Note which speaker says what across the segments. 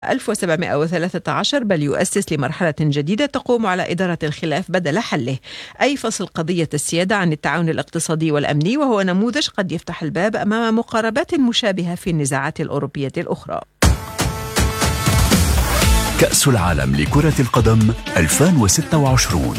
Speaker 1: 1713 بل يؤسس لمرحلة جديدة تقوم على إدارة الخلاف بدل حله، أي فصل قضية السيادة عن التعاون الاقتصادي والأمني، وهو نموذج قد يفتح الباب أمام مقاربات مشابهة في النزاعات الأوروبية الأخرى.
Speaker 2: كأس العالم لكرة القدم 2026.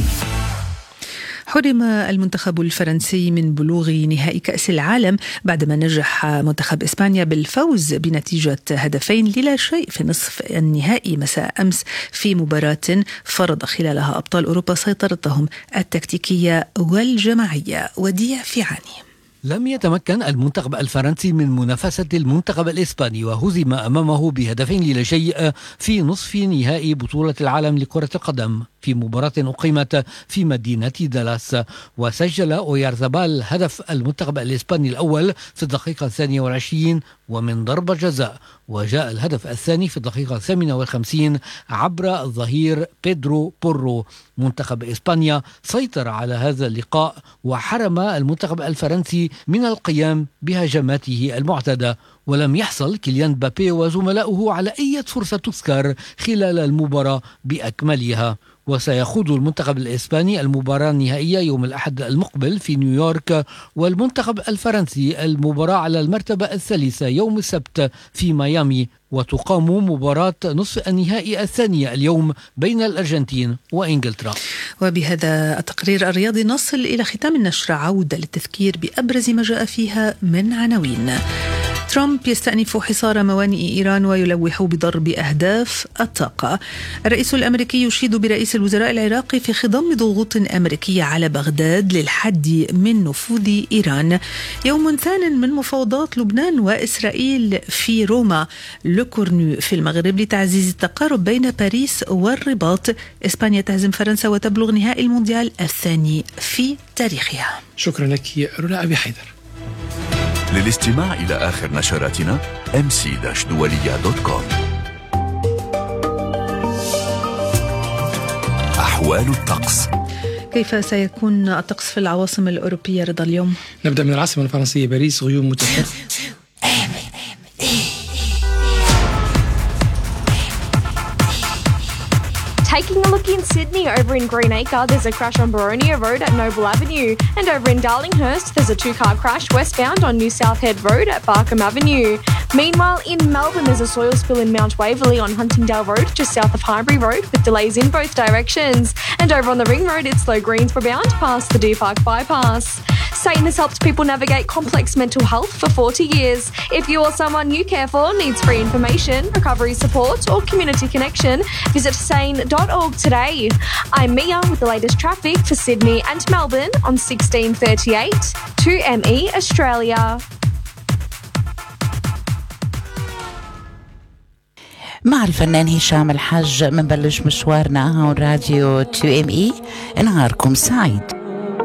Speaker 3: حرم المنتخب الفرنسي من بلوغ نهائي كأس العالم بعدما نجح منتخب إسبانيا بالفوز بنتيجة 2-0 في نصف النهائي مساء أمس في مباراة فرض خلالها أبطال أوروبا سيطرتهم التكتيكية والجماعية. وديع فيعاني.
Speaker 4: لم يتمكن المنتخب الفرنسي من منافسة المنتخب الإسباني وهزم أمامه ب2-0 في نصف نهائي بطولة العالم لكرة القدم في مباراة أقيمت في مدينة دالاس. وسجل أويارزابال هدف المنتخب الإسباني الأول في الدقيقة 22 ومن ضربة جزاء، وجاء الهدف الثاني في الدقيقة 58 عبر الظهير بيدرو بورو. منتخب إسبانيا سيطر على هذا اللقاء وحرم المنتخب الفرنسي من القيام بهجماته المعتادة، ولم يحصل كيليان مبابي وزملائه على أي فرصة تذكر خلال المباراة بأكملها. وسيخوض المنتخب الإسباني المباراة النهائية يوم الأحد المقبل في نيويورك، والمنتخب الفرنسي المباراة على المرتبة الثالثة يوم السبت في ميامي. وتقام مباراة نصف النهائي الثانية اليوم بين الأرجنتين وإنجلترا.
Speaker 3: وبهذا التقرير الرياضي نصل إلى ختام النشرة، عودة للتذكير بأبرز ما جاء فيها من عناوين. ترامب يستأنف حصار موانئ إيران ويلوح بضرب أهداف الطاقة. الرئيس الأمريكي يشيد برئيس الوزراء العراقي في خضم ضغوط أمريكية على بغداد للحد من نفوذ إيران. يوم ثان من مفاوضات لبنان وإسرائيل في روما. لوكورنو في المغرب لتعزيز التقارب بين باريس والرباط. إسبانيا تهزم فرنسا وتبلغ نهائي المونديال الثاني في تاريخها.
Speaker 5: شكرا لك رولا أبي حيدر.
Speaker 2: للاستماع إلى آخر نشراتنا mc-dualiya.com. أحوال الطقس.
Speaker 3: كيف سيكون الطقس في العواصم الأوروبية رضا اليوم؟
Speaker 5: نبدأ من العاصمة الفرنسية باريس، غيوم متفرقة.
Speaker 6: Taking a look in Sydney, over in Greenacre, there's a crash on Boronia Road at Noble Avenue. And over in Darlinghurst, there's a two-car crash westbound on New South Head Road at Barkham Avenue. Meanwhile, in Melbourne, there's a soil spill in Mount Waverley on Huntingdale Road, just south of Highbury Road, with delays in both directions. And over on the Ring Road, it's slow Greensboro bound past the Deer Park bypass. Sane has helped people navigate complex mental health for 40 years. If you or someone you care for needs free information, recovery support or community connection, visit sane.org today. I'm Mia with the latest traffic for Sydney and Melbourne on 1638 2ME Australia.
Speaker 7: مع الفنان هشام الحج منبلش مشوارنا هون راديو 2ME. نهاركم سعيد.